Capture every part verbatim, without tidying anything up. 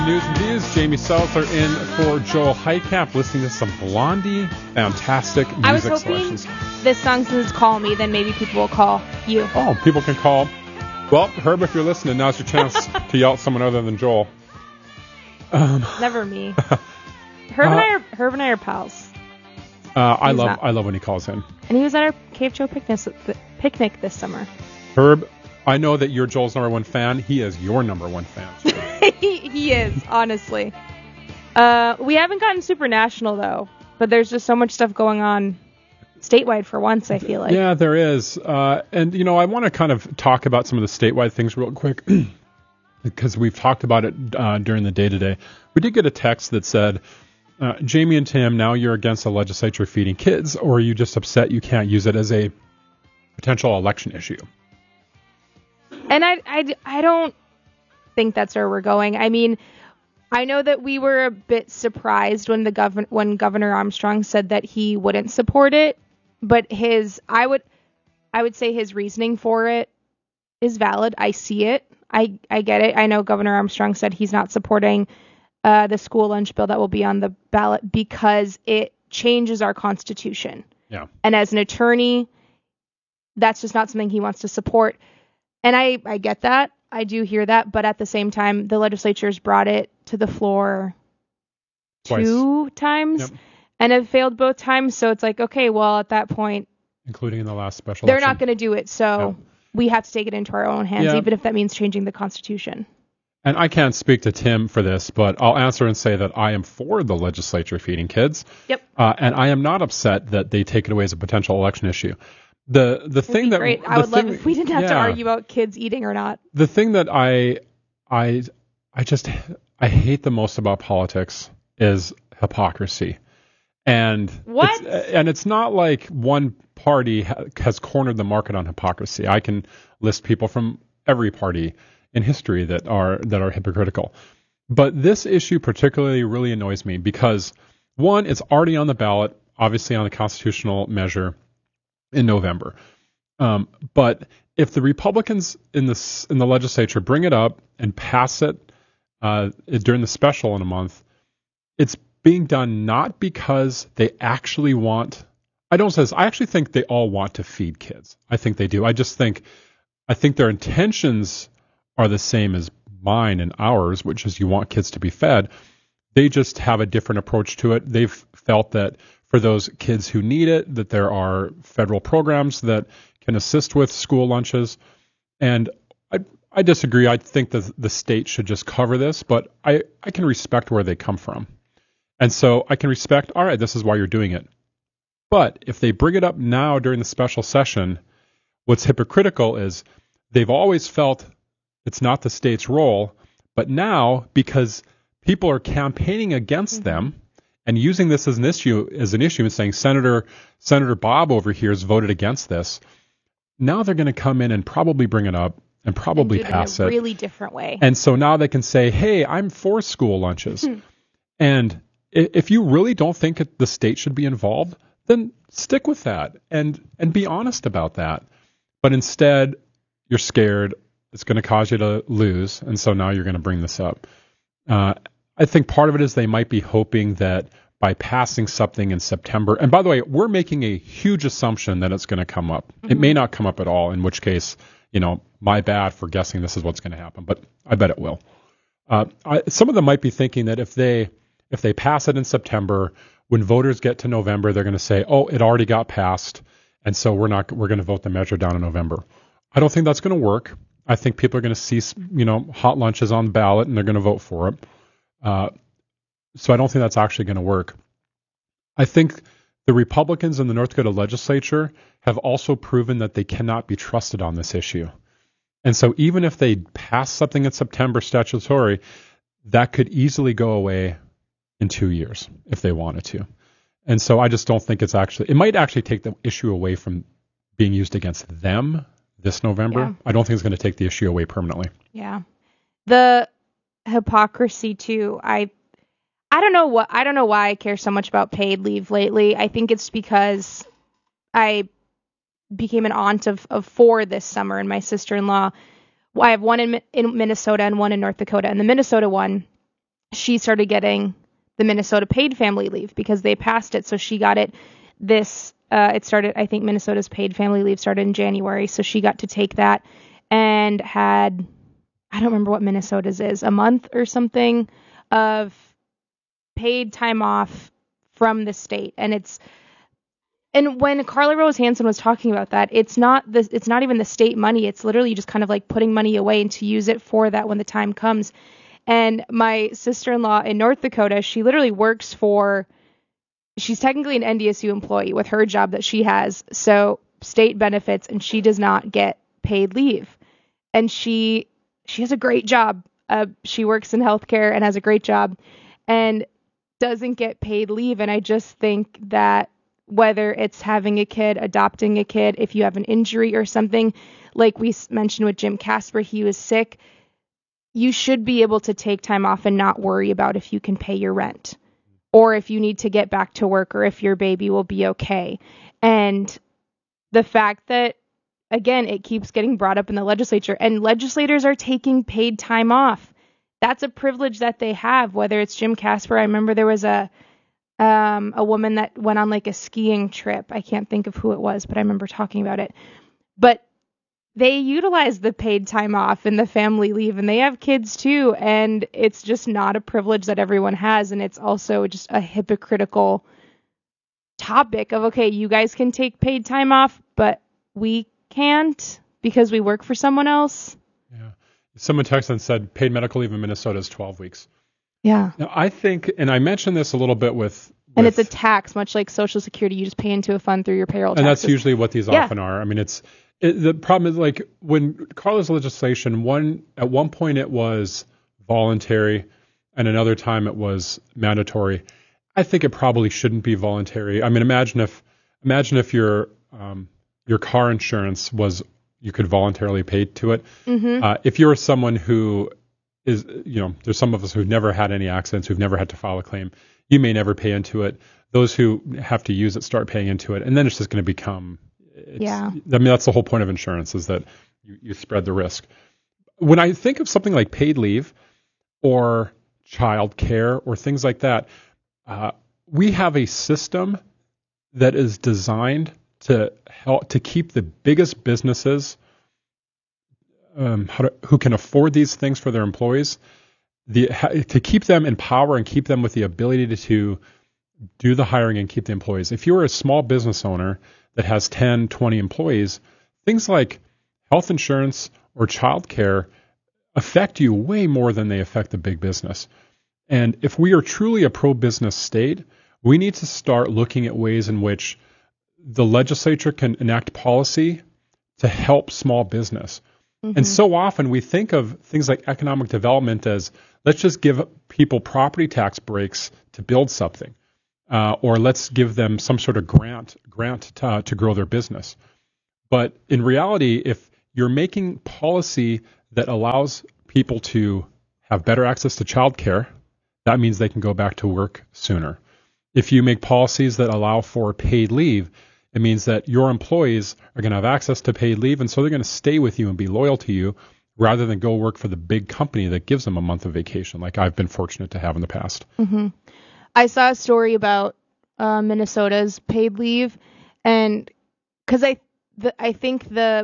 News and views. Jamie Seltzer in for Joel Heitkamp, listening to some Blondie. Fantastic music I was hoping selections. this song says "Call Me," then maybe people will call you. Oh, people can call. Well, Herb, if you're listening, now's your chance to yell at someone other than Joel. Um, Never me. Herb and I are Herb and I are pals. Uh, I love not. I love when he calls in. And he was at our Cave Joe picnic picnic this summer. Herb, I know that you're Joel's number one fan. He is your number one fan. he, he is, honestly. Uh, we haven't gotten super national, though. But there's just so much stuff going on statewide for once, I feel like. Yeah, there is. Uh, and, you know, I want to kind of talk about some of the statewide things real quick. Because we've talked about it uh, during the day-to-day. We did get a text that said, uh, Jamie and Tim, now you're against the legislature feeding kids, or are you just upset you can't use it as a potential election issue? And I, I, I don't think that's where we're going. I mean, I know that we were a bit surprised when the govern when Governor Armstrong said that he wouldn't support it, but his I would I would say his reasoning for it is valid. I see it. I, I get it. I know Governor Armstrong said he's not supporting uh, the school lunch bill that will be on the ballot because it changes our Constitution. Yeah. And as an attorney, that's just not something he wants to support. And I, I get that. I do hear that. But at the same time, the legislature's brought it to the floor Twice. two times Yep. and have failed both times. So it's like, okay, well, at that point, including in the last special they're election. not going to do it. So Yeah. we have to take it into our own hands, Yeah. even if that means changing the Constitution. And I can't speak to Tim for this, but I'll answer and say that I am for the legislature feeding kids. Yep. Uh, and I am not upset that they take it away as a potential election issue. The the thing that Great. I the would thing, love if we didn't have to yeah. argue about kids eating or not. The thing that I I I just I hate the most about politics is hypocrisy. And What? It's, and it's not like one party ha- has cornered the market on hypocrisy. I can list people from every party in history that are that are hypocritical. But this issue particularly really annoys me because one, it's already on the ballot, obviously on the constitutional measure in November. Um, but if the Republicans in the in the legislature bring it up and pass it uh, during the special in a month, it's being done not because they actually want. I don't say this. I actually think they all want to feed kids. I think they do. I just think I think their intentions are the same as mine and ours, which is you want kids to be fed. They just have a different approach to it. They've felt that for those kids who need it, that there are federal programs that can assist with school lunches. And I, I disagree. I think that the state should just cover this, but I, I can respect where they come from. And so I can respect, all right, this is why you're doing it. But if they bring it up now during the special session, what's hypocritical is they've always felt it's not the state's role, but now because people are campaigning against mm-hmm. them and using this as an issue as an issue and saying Senator Senator Bob over here has voted against this, now they're going to come in and probably bring it up and probably and do pass it in a it. really different way. And so now they can say, "Hey, I'm for school lunches." And if you really don't think it, the state should be involved, then stick with that and and be honest about that. But instead, you're scared it's going to cause you to lose, and so now you're going to bring this up. Uh, I think part of it is they might be hoping that by passing something in September, and by the way, we're making a huge assumption that it's going to come up. Mm-hmm. It may not come up at all, in which case, you know, my bad for guessing this is what's going to happen, but I bet it will. Uh, I, some of them might be thinking that if they if they pass it in September, when voters get to November, they're going to say, "Oh, it already got passed, and so we're not we're going to vote the measure down in November." I don't think that's going to work. I think people are going to see, you know, hot lunches on the ballot and they're going to vote for it. Uh, so I don't think that's actually going to work. I think the Republicans in the North Dakota legislature have also proven that they cannot be trusted on this issue. And so even if they pass something in September statutory, that could easily go away in two years if they wanted to. And so I just don't think it's actually, it might actually take the issue away from being used against them this November. Yeah. I don't think it's going to take the issue away permanently. Yeah. The hypocrisy too. I I don't know what I don't know why I care so much about paid leave lately. I think it's because I became an aunt of, of four this summer, and my sister-in-law, I have one in, in Minnesota and one in North Dakota. And the Minnesota one, she started getting the Minnesota paid family leave because they passed it. So she got it this, uh, it started, I think Minnesota's paid family leave started in January. So she got to take that and had, I don't remember what Minnesota's is, a month or something of paid time off from the state. And it's, and when Carla Rose Hansen was talking about that, it's not the, it's not even the state money. It's literally just kind of like putting money away and to use it for that when the time comes. And my sister-in-law in North Dakota, she literally works for, she's technically an N D S U employee with her job that she has. So state benefits, and she does not get paid leave. And she, she has a great job. Uh, she works in healthcare and has a great job and doesn't get paid leave. And I just think that whether it's having a kid, adopting a kid, if you have an injury or something, like we mentioned with Jim Casper, he was sick. You should be able to take time off and not worry about if you can pay your rent or if you need to get back to work or if your baby will be okay. And the fact that, again, it keeps getting brought up in the legislature and legislators are taking paid time off. That's a privilege that they have, whether it's Jim Casper. I remember there was a um, a woman that went on like a skiing trip. I can't think of who it was, but I remember talking about it. But they utilize the paid time off and the family leave, and they have kids too. And it's just not a privilege that everyone has. And it's also just a hypocritical topic of, okay, you guys can take paid time off, but we can't because we work for someone else. Yeah. Someone texted and said paid medical leave in Minnesota is twelve weeks. Yeah. Now, I think, and I mentioned this a little bit with, with and it's a tax, much like Social Security. You just pay into a fund through your payroll taxes. And that's usually what these yeah. often are. I mean, it's, It, the problem is, like, when Carla's legislation, one at one point it was voluntary, and another time it was mandatory. I think it probably shouldn't be voluntary. I mean, imagine if imagine if your um, your car insurance was you could voluntarily pay to it. Mm-hmm. Uh, if you're someone who is, you know, there's some of us who've never had any accidents, who've never had to file a claim. You may never pay into it. Those who have to use it start paying into it, and then it's just going to become. It's, yeah. I mean, that's the whole point of insurance is that you, you spread the risk. When I think of something like paid leave or child care or things like that, uh, we have a system that is designed to help to keep the biggest businesses um, how to, who can afford these things for their employees, the to keep them in power and keep them with the ability to, to do the hiring and keep the employees. If you're a small business owner that has ten, twenty employees, things like health insurance or childcare affect you way more than they affect the big business. And if we are truly a pro-business state, we need to start looking at ways in which the legislature can enact policy to help small business. Mm-hmm. And so often we think of things like economic development as let's just give people property tax breaks to build something. Uh, or let's give them some sort of grant grant to, uh, to grow their business. But in reality, if you're making policy that allows people to have better access to childcare, that means they can go back to work sooner. If you make policies that allow for paid leave, it means that your employees are going to have access to paid leave, and so they're going to stay with you and be loyal to you rather than go work for the big company that gives them a month of vacation, like I've been fortunate to have in the past. Mm-hmm. I saw a story about uh, Minnesota's paid leave, and because I, the, I think the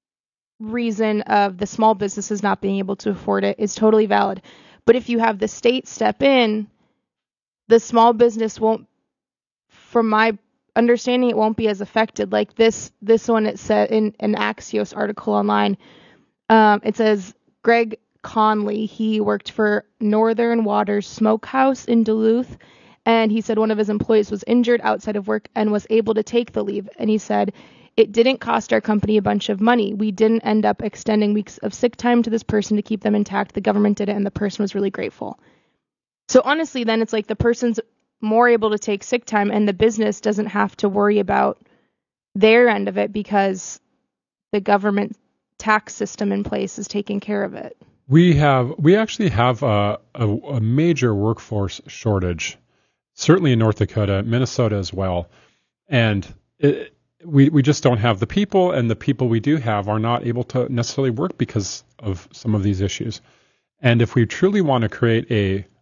reason of the small businesses not being able to afford it is totally valid. But if you have the state step in, the small business won't, from my understanding, it won't be as affected. Like this, this one, it said in an Axios article online, um, it says Greg Conley, he worked for Northern Waters Smokehouse in Duluth, and he said one of his employees was injured outside of work and was able to take the leave. And he said, it didn't cost our company a bunch of money. We didn't end up extending weeks of sick time to this person to keep them intact. The government did it, and the person was really grateful. So honestly, then it's like the person's more able to take sick time, and the business doesn't have to worry about their end of it because the government tax system in place is taking care of it. We have, we actually have a, a, a major workforce shortage, certainly in North Dakota, Minnesota as well. And it, we, we just don't have the people, and the people we do have are not able to necessarily work because of some of these issues. And if we truly want to create a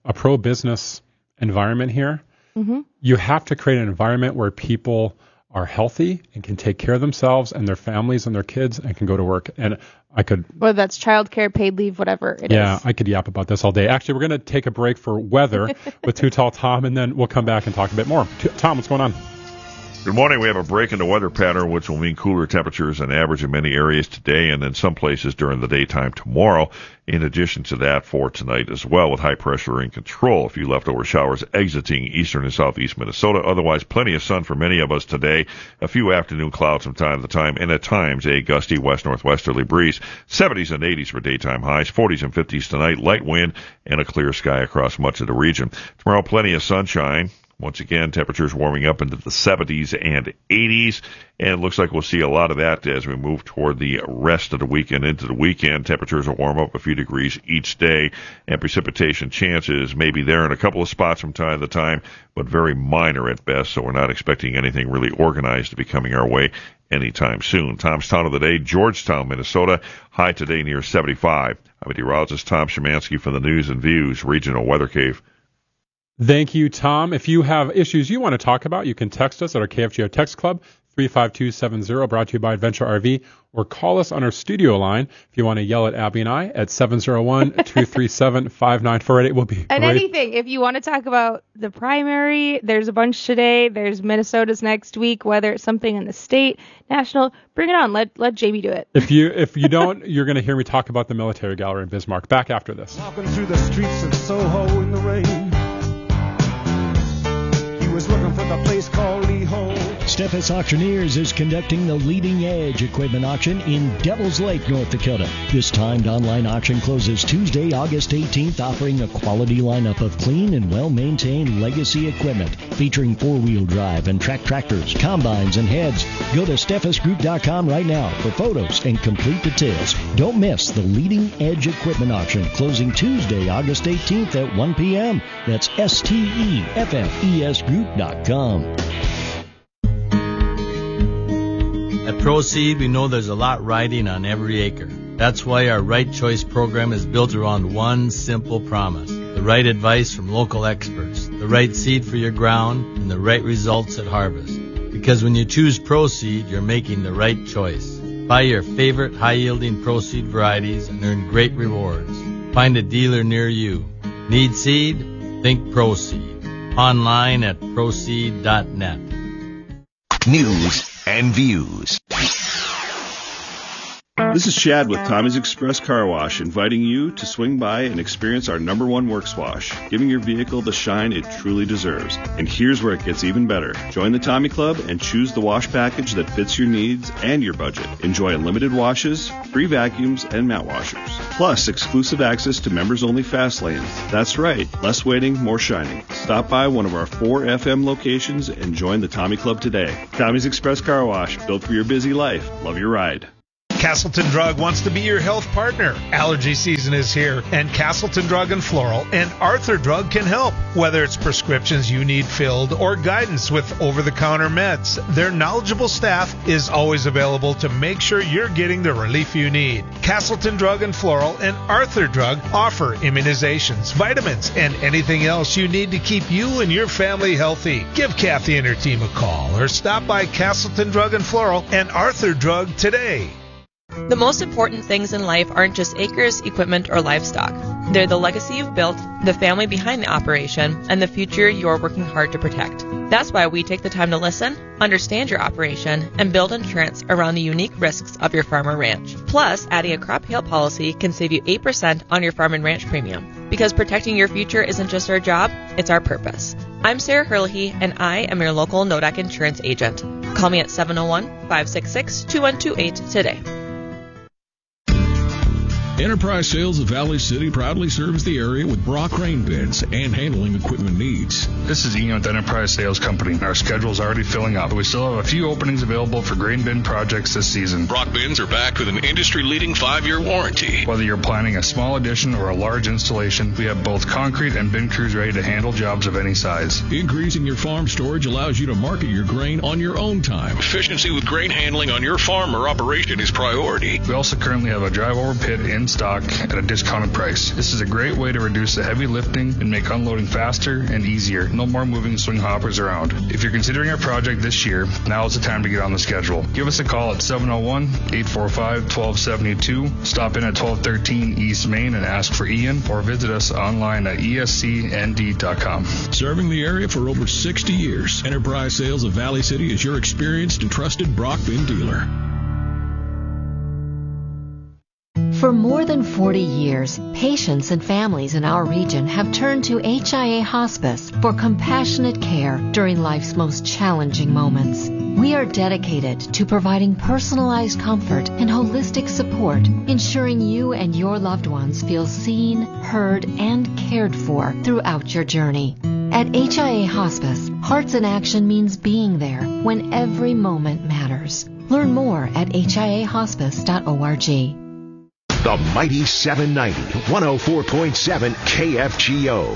a pro-business environment here. Mm-hmm. You have to create an environment where people are healthy and can take care of themselves and their families and their kids and can go to work. And I could... Whether that's childcare, paid leave, whatever it yeah, is. Yeah, I could yap about this all day. Actually, we're going to take a break for weather with Too Tall Tom, and then we'll come back and talk a bit more. Tom, what's going on? Good morning. We have a break in the weather pattern, which will mean cooler temperatures than average in many areas today and in some places during the daytime tomorrow. In addition to that, for tonight as well, with high pressure in control. A few leftover showers exiting eastern and southeast Minnesota. Otherwise, plenty of sun for many of us today. A few afternoon clouds from time to time, and at times a gusty west-northwesterly breeze. seventies and eighties for daytime highs, forties and fifties tonight, light wind, and a clear sky across much of the region. Tomorrow, plenty of sunshine. Once again, temperatures warming up into the seventies and eighties, and it looks like we'll see a lot of that as we move toward the rest of the weekend into the weekend. Temperatures will warm up a few degrees each day, and precipitation chances may be there in a couple of spots from time to time, but very minor at best, so we're not expecting anything really organized to be coming our way anytime soon. Tom's Town of the Day, Georgetown, Minnesota. High today near seventy-five. I'm meteorologist Tom Szymanski from the News and Views Regional Weather Cave. Thank you, Tom. If you have issues you want to talk about, you can text us at our K F G O text club, three five two seven zero, brought to you by Adventure R V, or call us on our studio line if you want to yell at Abby and I at seven zero one, two three seven, five nine four eight. It will be And great. anything. If you want to talk about the primary, there's a bunch today. There's Minnesota's next week, whether it's something in the state, national, bring it on. Let let Jamie do it. If you if you don't, you're going to hear me talk about the military gallery in Bismarck. Back after this. Walking through the streets of Soho in the rain. Was looking for the place called Lee Ho. Steffes Auctioneers is conducting the leading edge equipment auction in Devils Lake, North Dakota. This timed online auction closes Tuesday, August eighteenth, offering a quality lineup of clean and well-maintained legacy equipment featuring four-wheel drive and track tractors, combines, and heads. Go to steffes group dot com right now for photos and complete details. Don't miss the leading edge equipment auction closing Tuesday, August eighteenth at one p.m. That's S T E F F E S group dot com. At ProSeed, we know there's a lot riding on every acre. That's why our Right Choice program is built around one simple promise: the right advice from local experts, the right seed for your ground, and the right results at harvest. Because when you choose ProSeed, you're making the right choice. Buy your favorite high-yielding ProSeed varieties and earn great rewards. Find a dealer near you. Need seed? Think ProSeed. Online at proseed dot net. News and Views. This is Chad with Tommy's Express Car Wash, inviting you to swing by and experience our number one works wash, giving your vehicle the shine it truly deserves. And here's where it gets even better. Join the Tommy Club and choose the wash package that fits your needs and your budget. Enjoy unlimited washes, free vacuums, and mat washers. Plus, exclusive access to members-only fast lanes. That's right, less waiting, more shining. Stop by one of our four F M locations and join the Tommy Club today. Tommy's Express Car Wash, built for your busy life. Love your ride. Castleton Drug wants to be your health partner. Allergy season is here, and Castleton Drug and Floral and Arthur Drug can help. Whether it's prescriptions you need filled or guidance with over-the-counter meds, their knowledgeable staff is always available to make sure you're getting the relief you need. Castleton Drug and Floral and Arthur Drug offer immunizations, vitamins, and anything else you need to keep you and your family healthy. Give Kathy and her team a call or stop by Castleton Drug and Floral and Arthur Drug today. The most important things in life aren't just acres, equipment, or livestock. They're the legacy you've built, the family behind the operation, and the future you're working hard to protect. That's why we take the time to listen, understand your operation, and build insurance around the unique risks of your farm or ranch. Plus, adding a crop hail policy can save you eight percent on your farm and ranch premium. Because protecting your future isn't just our job, it's our purpose. I'm Sarah Herlihy, and I am your local N O D A C insurance agent. Call me at seven oh one, five six six, two one two eight today. Enterprise Sales of Valley City proudly serves the area with Brock grain bins and handling equipment needs. This is Ian with Enterprise Sales Company. Our schedule is already filling up, but we still have a few openings available for grain bin projects this season. Brock bins are backed with an industry-leading five-year warranty. Whether you're planning a small addition or a large installation, we have both concrete and bin crews ready to handle jobs of any size. Increasing your farm storage allows you to market your grain on your own time. Efficiency with grain handling on your farm or operation is priority. We also currently have a drive-over pit in in stock at a discounted price. This is a great way to reduce the heavy lifting and make unloading faster and easier. No more moving swing hoppers around. If you're considering a project this year, now is the time to get on the schedule. Give us a call at seven oh one, eight four five, one two seven two. Stop in at twelve thirteen East Main and ask for Ian, or visit us online at E S C N D dot com. Serving the area for over sixty years, Enterprise Sales of Valley City is your experienced and trusted Brock Bin dealer. For more than forty years, patients and families in our region have turned to H I A Hospice for compassionate care during life's most challenging moments. We are dedicated to providing personalized comfort and holistic support, ensuring you and your loved ones feel seen, heard, and cared for throughout your journey. At H I A Hospice, Hearts in Action means being there when every moment matters. Learn more at H I A hospice dot org. The Mighty seven ninety, one oh four point seven K F G O.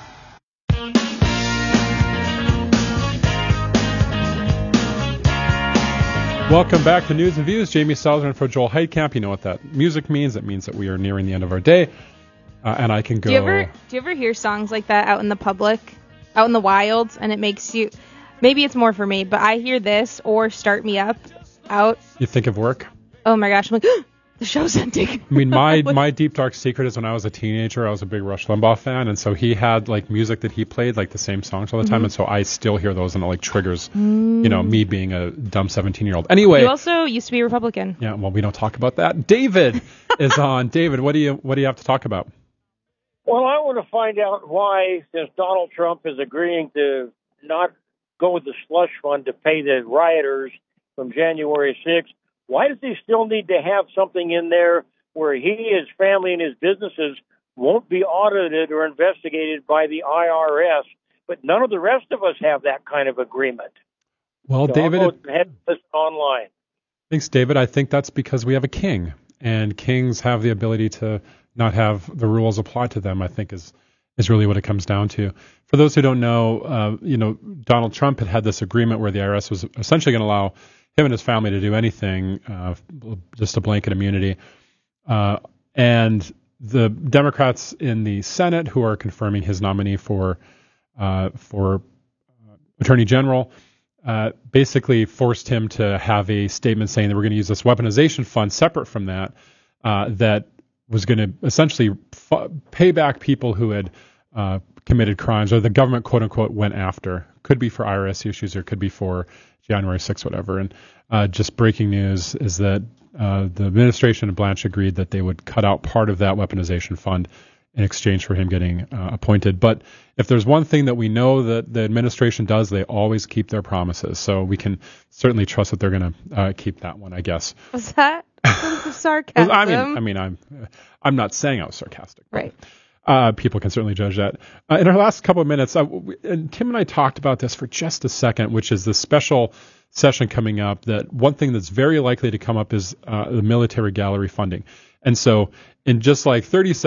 Welcome back to News and Views. Jamie Salzman for Joel Heitkamp. You know what that music means. It means that we are nearing the end of our day. Uh, and I can go... Do you, ever, do you ever hear songs like that out in the public, out in the wilds, and it makes you... Maybe it's more for me, but I hear this or Start Me Up out... You think of work? Oh my gosh, I'm like... The show's ending. I mean, my my deep dark secret is when I was a teenager, I was a big Rush Limbaugh fan, and so he had like music that he played, like the same songs all the time, mm-hmm. and so I still hear those, and it like triggers, mm. you know, me being a dumb seventeen-year-old. Anyway, you also used to be a Republican. Yeah, well, we don't talk about that. David is on. David, what do you what do you have to talk about? Well, I want to find out why, since Donald Trump is agreeing to not go with the slush fund to pay the rioters from January sixth. Why does he still need to have something in there where he, his family, and his businesses won't be audited or investigated by the I R S, but none of the rest of us have that kind of agreement? Well, so David... I'll go ahead and listen online. Thanks, David. I think that's because we have a king, and kings have the ability to not have the rules apply to them, I think is is really what it comes down to. For those who don't know, uh, you know, Donald Trump had had this agreement where the I R S was essentially going to allow him and his family to do anything, uh, just a blanket immunity. Uh, and the Democrats in the Senate, who are confirming his nominee for uh, for Attorney General, uh, basically forced him to have a statement saying that we're going to use this weaponization fund separate from that, uh, that was going to essentially f- pay back people who had uh, committed crimes, or the government, quote unquote, went after. Could be for I R S issues, or could be for January sixth, whatever. And uh, just breaking news is that uh, the administration and Blanche agreed that they would cut out part of that weaponization fund in exchange for him getting uh, appointed. But if there's one thing that we know that the administration does, they always keep their promises. So we can certainly trust that they're going to uh, keep that one, I guess. Was that sarcasm? I mean, I mean, I'm I'm not saying I was sarcastic. Right. Uh, people can certainly judge that. Uh, in our last couple of minutes, uh, we, and Kim and I talked about this for just a second, which is the special session coming up, that one thing that's very likely to come up is uh, the military gallery funding. And so in just like thirty seconds,